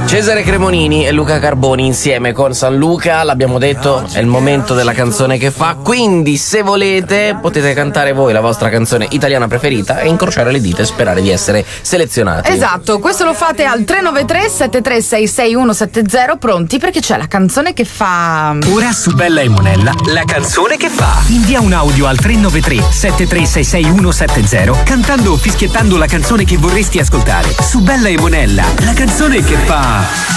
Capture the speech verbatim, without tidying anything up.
Cesare Cremonini e Luca Carboni insieme con San Luca, l'abbiamo detto, è il momento della canzone che fa, quindi se volete potete cantare voi la vostra canzone italiana preferita e incrociare le dita e sperare di essere selezionati. Esatto, questo lo fate al tre nove tre sette tre sei sei uno sette zero, pronti perché c'è la canzone che fa. Ora su Bella e Monella, la canzone che fa. Invia un audio al tre nove tre sette tre sei sei uno sette zero cantando o fischiettando la canzone che vorresti ascoltare. Su Bella e Monella, la canzone che fa.